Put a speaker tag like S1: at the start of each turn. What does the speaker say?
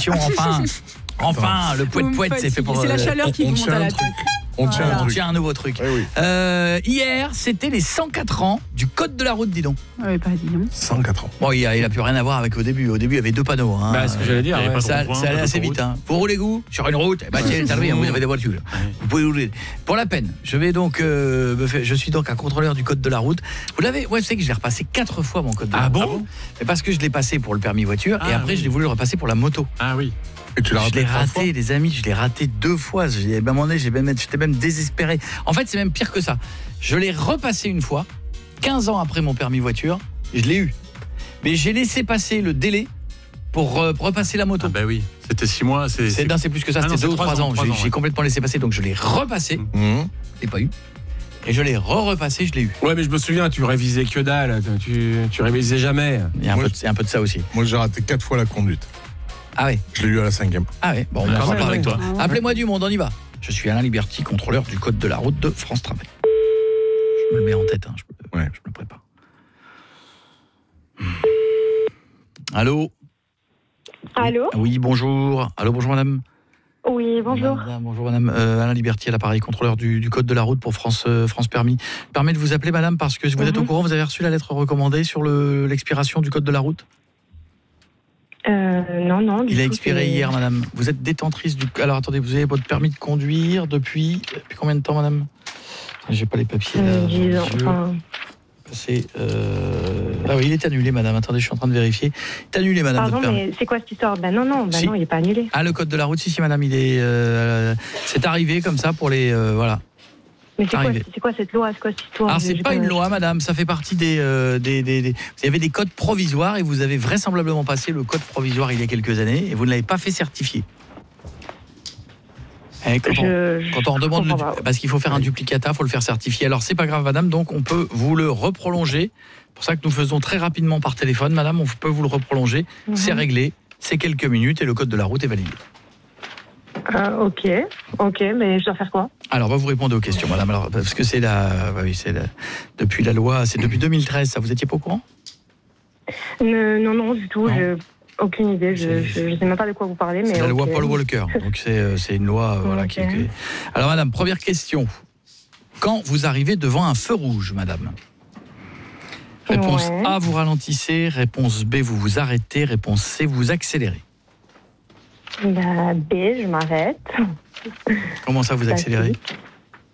S1: l'émission, enfin, le poète, c'est fait pour...
S2: C'est la chaleur qui vous monte à la tête.
S3: On
S1: tient un nouveau truc.
S3: Oui.
S1: Hier, c'était les 104 ans du code de la route, dis donc.
S2: Ouais, pas dis donc.
S3: 104 ans.
S1: Bon, il a plus rien à voir avec au début. Au début, il y avait 2 panneaux. Hein.
S4: Bah, ce que j'allais dire. Ouais.
S1: Ça allait assez vite. Hein. Pour rouler sur une route, tiens, vous avez des voitures. Vous pouvez rouler. Pour la peine, je vais donc je suis donc un contrôleur du code de la route. Vous l'avez, vous savez que je l'ai repassé 4 fois mon code de la route.
S4: Ah bon?
S1: Mais parce que je l'ai passé pour le permis voiture et après je l'ai voulu le repasser pour la moto.
S4: Ah oui.
S3: Et tu l'as
S1: Je l'ai raté, les amis, je l'ai raté 2 fois. À un moment donné, j'étais même désespéré. En fait, c'est même pire que ça. Je l'ai repassé une fois, 15 ans après mon permis voiture, je l'ai eu. Mais j'ai laissé passer le délai pour repasser la moto.
S4: Ah bah oui, c'était 6 mois. C'est
S1: plus que ça, c'était 2 ou 3 ans. J'ai complètement laissé passer, donc je l'ai repassé. Je l'ai pas eu. Et je l'ai repassé, je l'ai eu.
S4: Ouais, mais je me souviens, tu révisais que dalle, tu révisais jamais.
S1: Il y a un peu de ça aussi.
S3: Moi, j'ai raté 4 fois la conduite.
S1: Ah ouais.
S3: Je l'ai eu à la 5e.
S1: Ah ouais, bon, on va en parler avec toi.
S2: Ah.
S1: Appelez-moi du monde, on y va. Je suis Alain Liberty, contrôleur du code de la route de France Travail. Je me le mets en tête, je me le prépare. Allô ?
S5: Allô ?
S1: Oui, bonjour. Allô, bonjour madame.
S5: Oui, bonjour.
S1: Bonjour madame. Alain Liberty à l'appareil, contrôleur du code de la route pour France Permis. Je me permets de vous appeler madame parce que si vous êtes au courant, vous avez reçu la lettre recommandée sur l'expiration du code de la route ?
S5: Non.
S1: Il a expiré hier, madame. Vous êtes détentrice du... Alors, attendez, vous avez votre permis de conduire depuis combien de temps, madame ? J'ai pas les papiers, là.
S5: 10 ans,
S1: Ah oui, il est annulé, madame. Attendez, je suis en train de vérifier. Il est annulé, madame.
S5: Pardon, mais c'est quoi cette histoire ? Non,
S1: Si.
S5: non, il n'est pas annulé.
S1: Ah, le code de la route, si, madame, il est... c'est arrivé comme ça pour les... voilà.
S5: Mais c'est quoi cette loi ? C'est quoi cette histoire ?
S1: Alors, c'est pas une loi, madame, ça fait partie des... Vous avez des codes provisoires et vous avez vraisemblablement passé le code provisoire il y a quelques années et vous ne l'avez pas fait certifier. Et quand on demande... parce qu'il faut faire un duplicata, il faut le faire certifier. Alors, c'est pas grave, madame, donc on peut vous le reprolonger. C'est pour ça que nous faisons très rapidement par téléphone, madame, on peut vous le reprolonger. C'est réglé, c'est quelques minutes et le code de la route est validé.
S5: Ok, mais je dois faire quoi ?
S1: Alors, vous répondez aux questions, madame. Alors, parce que depuis la loi, c'est depuis 2013, ça, vous étiez pas au courant ?
S5: Non, du tout.
S1: Non.
S5: Aucune idée. Je ne sais même pas de quoi vous parlez. Mais
S1: c'est la loi Paul Walker. Donc, c'est une loi qui est... Alors, madame, première question. Quand vous arrivez devant un feu rouge, madame ? Réponse A, vous ralentissez. Réponse B, vous vous arrêtez. Réponse C, vous accélérez.
S5: B, je m'arrête.
S1: Comment ça, vous accélérez ?